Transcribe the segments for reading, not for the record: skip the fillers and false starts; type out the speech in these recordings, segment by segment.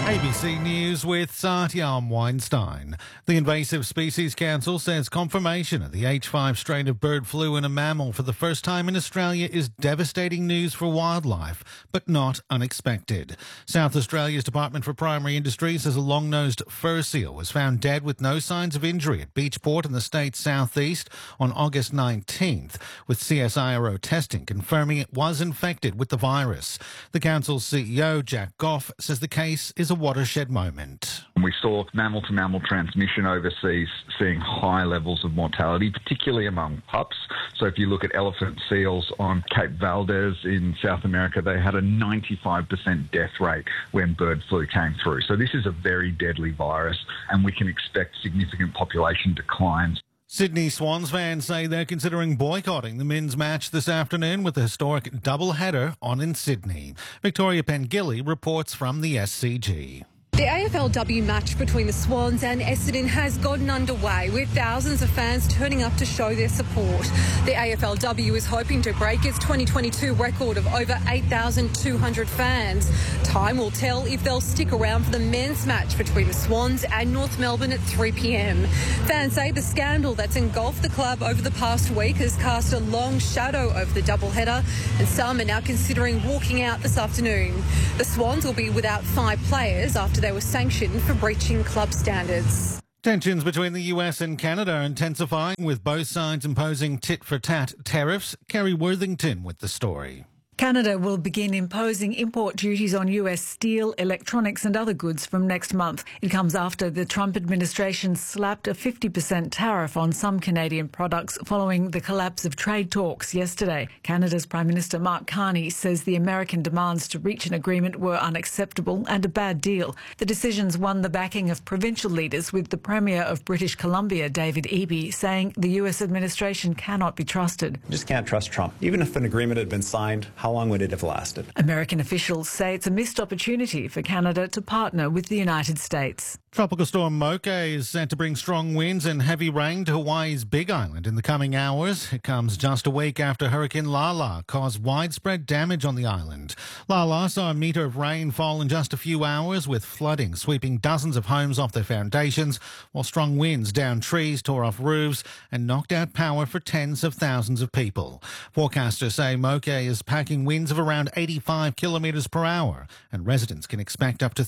ABC News with Satyam Weinstein. The Invasive Species Council says confirmation of the H5 strain of bird flu in a mammal for the first time in Australia is devastating news for wildlife, but not unexpected. South Australia's Department for Primary Industries says a long-nosed fur seal was found dead with no signs of injury at Beachport in the state's southeast on August 19th, with CSIRO testing confirming it was infected with the virus. The council's CEO, Jack Goff, says the case is a watershed moment. We saw mammal-to-mammal transmission overseas, seeing high levels of mortality, particularly among pups. So if you look at elephant seals on Cape Valdez in South America, they had a 95% death rate when bird flu came through. So this is a very deadly virus, and we can expect significant population declines. Sydney Swans fans say they're considering boycotting the men's match this afternoon with the historic double-header on in Sydney. Victoria Pengilly reports from the SCG. The AFLW match between the Swans and Essendon has gotten underway, with thousands of fans turning up to show their support. The AFLW is hoping to break its 2022 record of over 8,200 fans. Time will tell if they'll stick around for the men's match between the Swans and North Melbourne at 3 p.m. Fans say the scandal that's engulfed the club over the past week has cast a long shadow over the doubleheader, and some are now considering walking out this afternoon. The Swans will be without 5 players after they were sanctioned for breaching club standards. Tensions between the US and Canada are intensifying, with both sides imposing tit-for-tat tariffs. Kerry Worthington with the story. Canada will begin imposing import duties on US steel, electronics and other goods from next month. It comes after the Trump administration slapped a 50% tariff on some Canadian products following the collapse of trade talks yesterday. Canada's Prime Minister Mark Carney says the American demands to reach an agreement were unacceptable and a bad deal. The decisions won the backing of provincial leaders, with the Premier of British Columbia, David Eby, saying the US administration cannot be trusted. You just can't trust Trump. Even if an agreement had been signed, how long would it have lasted? American officials say it's a missed opportunity for Canada to partner with the United States. Tropical storm Moke is set to bring strong winds and heavy rain to Hawaii's Big Island in the coming hours. It comes just a week after Hurricane Lala caused widespread damage on the island. Lala saw a metre of rain fall in just a few hours, with flooding sweeping dozens of homes off their foundations, while strong winds downed trees, tore off roofs and knocked out power for tens of thousands of people. Forecasters say Moke is packing winds of around 85 kilometres per hour, and residents can expect up to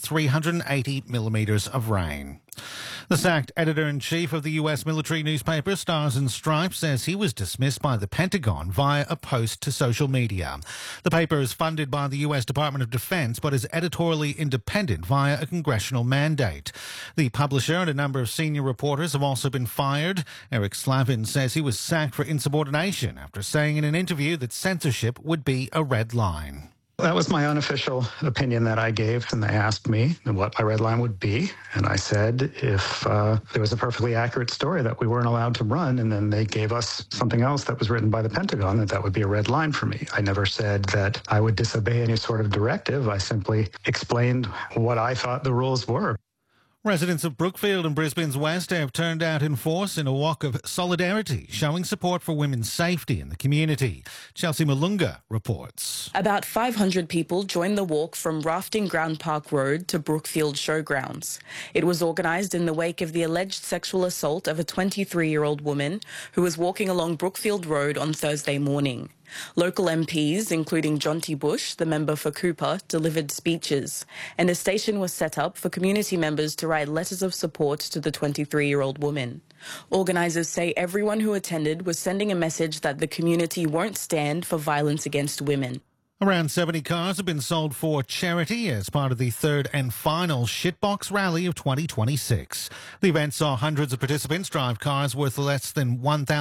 380 millimetres of rain. The sacked editor-in-chief of the US military newspaper Stars and Stripes says he was dismissed by the Pentagon via a post to social media. The paper is funded by the US Department of Defense but is editorially independent via a congressional mandate. The publisher and a number of senior reporters have also been fired. Eric Slavin says he was sacked for insubordination after saying in an interview that censorship would be a red line. That was my unofficial opinion that I gave, and they asked me what my red line would be. And I said if there was a perfectly accurate story that we weren't allowed to run, and then they gave us something else that was written by the Pentagon, that would be a red line for me. I never said that I would disobey any sort of directive. I simply explained what I thought the rules were. Residents of Brookfield and Brisbane's West have turned out in force in a walk of solidarity, showing support for women's safety in the community. Chelsea Malunga reports. About 500 people joined the walk from Rafting Ground Park Road to Brookfield Showgrounds. It was organised in the wake of the alleged sexual assault of a 23-year-old woman who was walking along Brookfield Road on Thursday morning. Local MPs, including Jonty Bush, the member for Cooper, delivered speeches, and a station was set up for community members to write letters of support to the 23-year-old woman. Organisers say everyone who attended was sending a message that the community won't stand for violence against women. Around 70 cars have been sold for charity as part of the third and final Shitbox Rally of 2026. The event saw hundreds of participants drive cars worth less than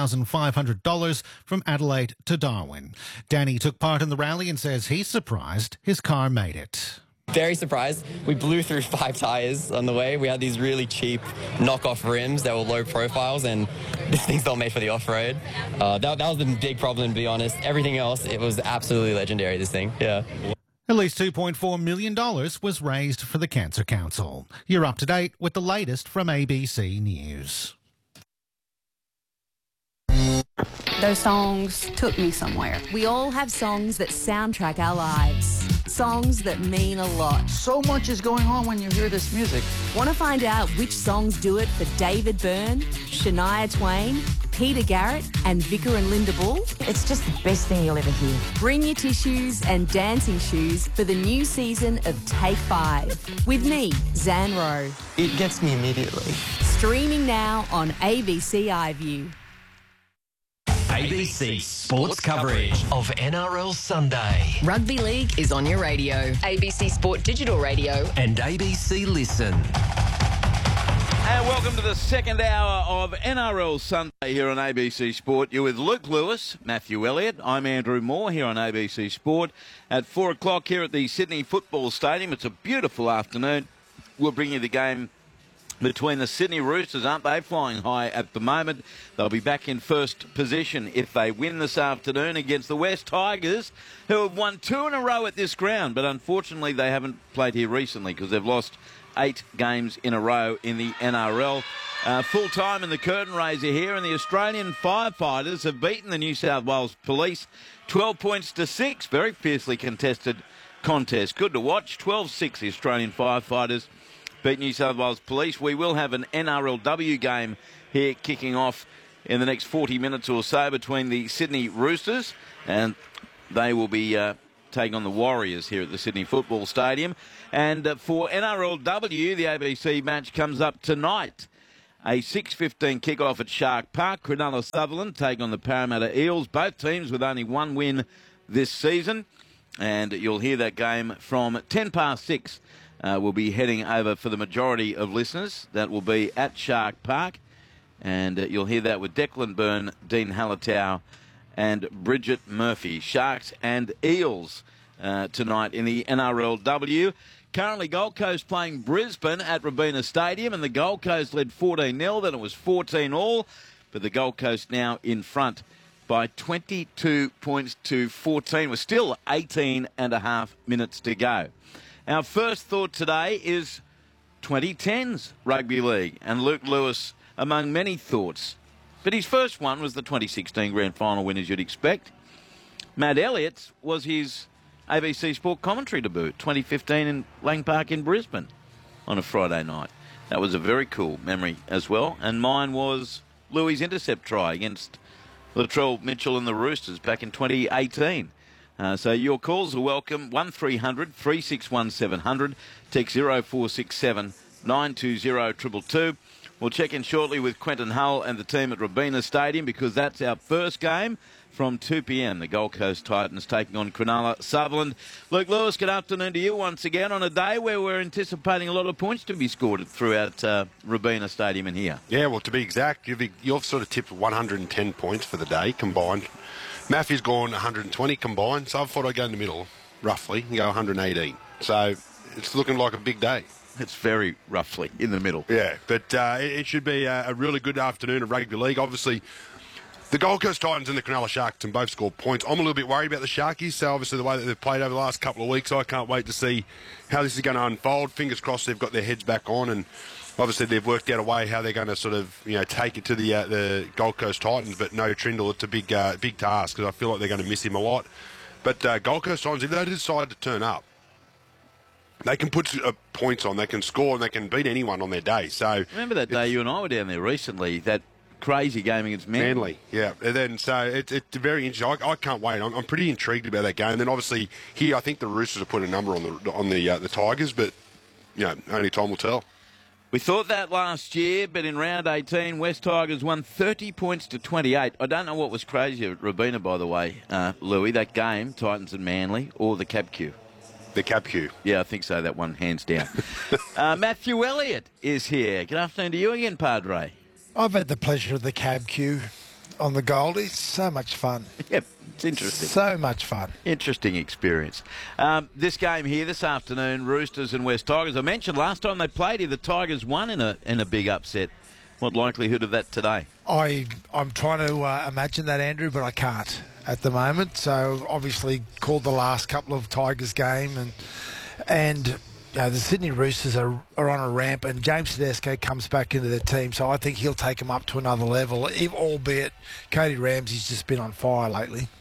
$1,500 from Adelaide to Darwin. Danny took part in the rally and says he's surprised his car made it. Very surprised. We blew through 5 tyres on the way. We had these really cheap knockoff rims that were low profiles, and this thing's not made for the off-road. That was the big problem, to be honest. Everything else, it was absolutely legendary, this thing. Yeah. At least $2.4 million was raised for the Cancer Council. You're up to date with the latest from ABC News. Those songs took me somewhere. We all have songs that soundtrack our lives. songs that mean a lot. So much is going on when you hear this music. Want to find out which songs do it for David Byrne, Shania Twain, Peter Garrett and Vicar and Linda Bull? It's just the best thing you'll ever hear. Bring your tissues and dancing shoes for the new season of Take 5 with me, Zan Rowe. It gets me immediately. Streaming now on ABC iView. ABC Sports coverage of NRL Sunday. Rugby League is on your radio. ABC Sport Digital Radio. And ABC Listen. And welcome to the second hour of NRL Sunday here on ABC Sport. You're with Luke Lewis, Matthew Elliott. I'm Andrew Moore here on ABC Sport. At 4 o'clock here at the Sydney Football Stadium. It's a beautiful afternoon. We'll bring you the game between the Sydney Roosters, aren't they, flying high at the moment. They'll be back in first position if they win this afternoon against the West Tigers, who have won 2 in a row at this ground. But unfortunately, they haven't played here recently because they've lost 8 games in a row in the NRL. Full time in the curtain raiser here, and the Australian firefighters have beaten the New South Wales Police 12 points to 6. Very fiercely contested contest. Good to watch. 12-6 the Australian firefighters beat New South Wales Police. We will have an NRLW game here kicking off in the next 40 minutes or so between the Sydney Roosters, and they will be taking on the Warriors here at the Sydney Football Stadium. And for NRLW, the ABC match comes up tonight. A 6:15 kickoff at Shark Park. Cronulla Sutherland take on the Parramatta Eels. Both teams with only one win this season. And you'll hear that game from 10 past 6. We'll be heading over for the majority of listeners. That will be at Shark Park. And you'll hear that with Declan Byrne, Dean Hallertau and Bridget Murphy. Sharks and Eels tonight in the NRLW. Currently Gold Coast playing Brisbane at Robina Stadium, and the Gold Coast led 14-0, then it was 14-all, but the Gold Coast now in front by 22 points to 14, with still 18 and a half minutes to go. Our first thought today is 2010's Rugby League, and Luke Lewis among many thoughts. But his first one was the 2016 Grand Final win, as you'd expect. Matt Elliott's was his ABC Sport commentary debut, 2015 in Lang Park in Brisbane on a Friday night. That was a very cool memory as well. And mine was Louis' intercept try against Latrell Mitchell and the Roosters back in 2018. So your calls are welcome. 1300 361 700. Text 0467 920 222. We'll check in shortly with Quentin Hull and the team at Robina Stadium, because that's our first game from 2 p.m. The Gold Coast Titans taking on Cronulla Sutherland. Luke Lewis, good afternoon to you once again on a day where we're anticipating a lot of points to be scored throughout Robina Stadium in here. Yeah, well, to be exact, you've sort of tipped 110 points for the day combined. Matthew's gone 120 combined, so I thought I'd go in the middle, roughly, and go 118. So it's looking like a big day. It's very roughly in the middle. Yeah, but it should be a really good afternoon of rugby league. Obviously, the Gold Coast Titans and the Cronulla Sharks both scored points. I'm a little bit worried about the Sharkies, so obviously the way that they've played over the last couple of weeks, I can't wait to see how this is going to unfold. Fingers crossed they've got their heads back on, and obviously they've worked out a way how they're going to sort of, take it to the Gold Coast Titans. But no Trindle, it's a big task, because I feel like they're going to miss him a lot. But Gold Coast Titans, if they decide to turn up, they can put points on, they can score, and they can beat anyone on their day. So remember that day you and I were down there recently, that crazy game against Manly. Yeah. And then so it's very interesting. I can't wait. I'm pretty intrigued about that game. And then obviously here, I think the Roosters have put a number on the Tigers, but only time will tell. We thought that last year, but in round 18, West Tigers won 30 points to 28. I don't know what was crazier at Robina, by the way, Louis, that game, Titans and Manly, or the Cap Q. The Cap Q. Yeah, I think so, that one, hands down. Matthew Elliott is here. Good afternoon to you again, Padre. I've had the pleasure of the Cab Q on the Goldie. So much fun. Yep, it's interesting. So much fun. Interesting experience. This game here this afternoon, Roosters and West Tigers. I mentioned last time they played here, the Tigers won in a big upset. What likelihood of that today? I'm trying to imagine that, Andrew, but I can't at the moment. So obviously called the last couple of Tigers game, and the Sydney Roosters are on a ramp, and James Tedesco comes back into their team, so I think he'll take them up to another level, albeit Cody Ramsey's just been on fire lately.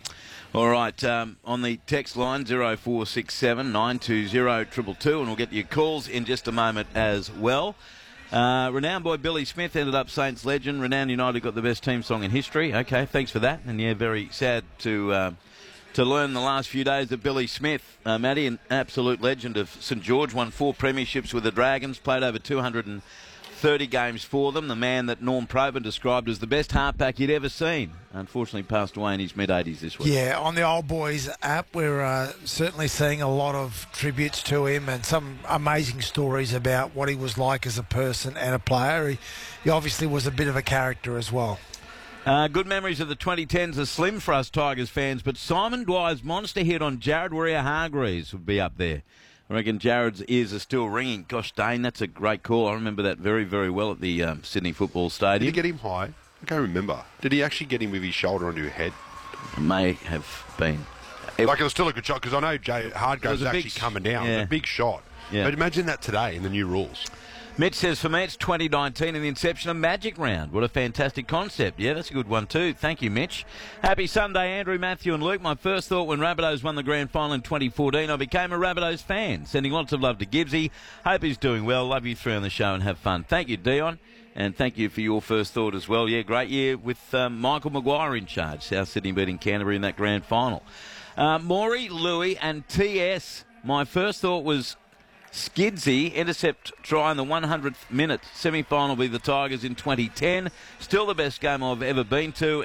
All right, on the text line 0467 920 222, and we'll get your calls in just a moment as well. Renowned boy Billy Smith ended up Saints legend. Renowned United got the best team song in history. Okay, thanks for that. And yeah, very sad to learn the last few days that Billy Smith, Matty, an absolute legend of St George, won 4 premierships with the Dragons, played over 230 games for them. The man that Norm Probert described as the best halfback he'd ever seen. Unfortunately passed away in his mid-80s this week. Yeah, on the Old Boys app, we're certainly seeing a lot of tributes to him and some amazing stories about what he was like as a person and a player. He obviously was a bit of a character as well. Good memories of the 2010s are slim for us Tigers fans, but Simon Dwyer's monster hit on Jared Warrior-Hargreaves would be up there. I reckon Jared's ears are still ringing. Gosh, Dane, that's a great call. I remember that very, very well at the Sydney Football Stadium. Did he get him high? I can't remember. Did he actually get him with his shoulder onto your head? It may have been. It was still a good shot, because I know Hargreaves was actually coming down. Yeah. It was a big shot. Yeah. But imagine that today in the new rules. Mitch says, for me, it's 2019 and the inception of Magic Round. What a fantastic concept. Yeah, that's a good one too. Thank you, Mitch. Happy Sunday, Andrew, Matthew and Luke. My first thought when Rabbitohs won the grand final in 2014, I became a Rabbitohs fan. Sending lots of love to Gibbsy. Hope he's doing well. Love you three on the show and have fun. Thank you, Dion. And thank you for your first thought as well. Yeah, great year with Michael Maguire in charge. South Sydney beating Canterbury in that grand final. Maury, Louis and TS. My first thought was Skidsy intercept try in the 100th minute. Semi-final will be the Tigers in 2010. Still the best game I've ever been to.